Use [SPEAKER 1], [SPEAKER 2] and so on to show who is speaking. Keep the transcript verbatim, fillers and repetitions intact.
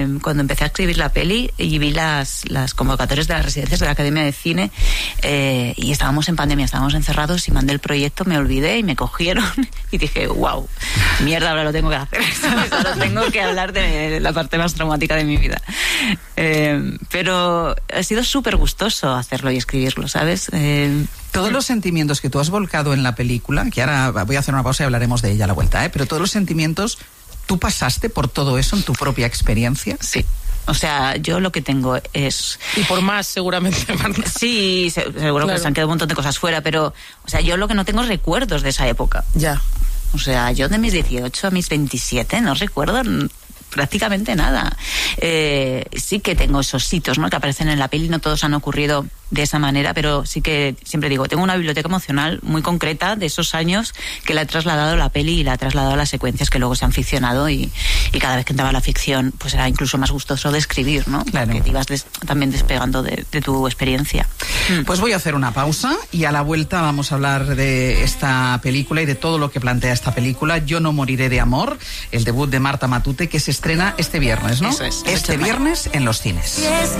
[SPEAKER 1] Cuando empecé a escribir la peli y vi las, las convocatorias de las residencias de la Academia de Cine, eh, y estábamos en pandemia, estábamos encerrados, y mandé el proyecto, me olvidé y me cogieron y dije, wow, mierda, ahora lo tengo que hacer, ahora tengo que hablar de la parte más traumática de mi vida. Eh, pero ha sido súper gustoso hacerlo y escribirlo, ¿sabes? Eh,
[SPEAKER 2] Todos los sentimientos que tú has volcado en la película, que ahora voy a hacer una pausa y hablaremos de ella a la vuelta, ¿eh? Pero todos los sentimientos, ¿tú pasaste por todo eso en tu propia experiencia?
[SPEAKER 1] Sí. O sea, yo lo que tengo es...
[SPEAKER 3] Y por más, seguramente.
[SPEAKER 1] Sí, seguro claro. que se han quedado un montón de cosas fuera, pero, o sea, yo lo que no tengo es recuerdos de esa época.
[SPEAKER 3] Ya.
[SPEAKER 1] O sea, yo de mis dieciocho a mis veintisiete no recuerdo prácticamente nada. Eh, sí que tengo esos hitos, ¿no?, que aparecen en la peli, no todos han ocurrido de esa manera, pero sí que siempre digo, tengo una biblioteca emocional muy concreta de esos años que la he trasladado a la peli y la he trasladado a las secuencias que luego se han ficcionado, y, y cada vez que entraba la ficción pues era incluso más gustoso de escribir, ¿no?
[SPEAKER 2] Claro.
[SPEAKER 1] Porque te ibas des, también despegando de, de tu experiencia.
[SPEAKER 2] Pues voy a hacer una pausa y a la vuelta vamos a hablar de esta película y de todo lo que plantea esta película, Yo no moriré de amor, el debut de Marta Matute, que se estrena este viernes, ¿no?
[SPEAKER 1] Eso es.
[SPEAKER 2] Este viernes en los cines.